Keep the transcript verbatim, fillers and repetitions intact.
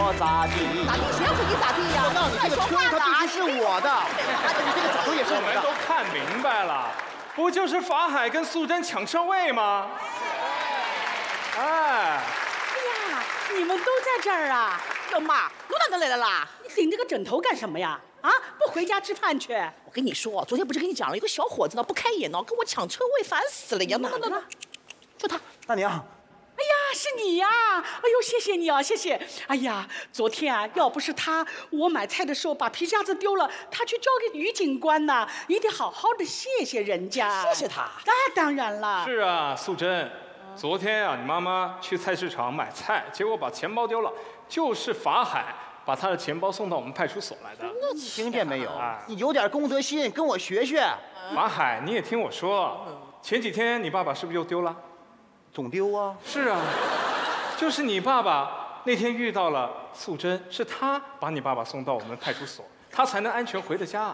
我咋地？ 咋地？谁要是你咋地呀？ 那你这个车它必须是我的，你这个早也是我的。 我们都看明白了，不就是法海跟素贞抢车位吗？哎， 哎呀，你们都在这儿啊？ 哟妈，我哪能来了啦？ 你顶着个枕头干什么呀？啊，不回家吃饭去？ 我跟你说，昨天不是跟你讲了，有个小伙子呢不开眼呢，跟我抢车位，烦死了呀！那那那，就他。 大娘。 哎呀，是你呀！哎呦，谢谢你啊，谢谢。哎呀，昨天啊，要不是他，我买菜的时候把皮夹子丢了，他去交给于警官呢，你得好好的谢谢人家。 谢谢他。 那当然了。 是啊，素贞，昨天啊，你妈妈去菜市场买菜，结果把钱包丢了，就是法海把他的钱包送到我们派出所来的。 听见没有？你有点公德心，跟我学学。 法海，你也听我说，前几天你爸爸是不是又丢了？ 总丢啊。 是啊，就是你爸爸那天遇到了素贞，是他把你爸爸送到我们派出所，他才能安全回的家。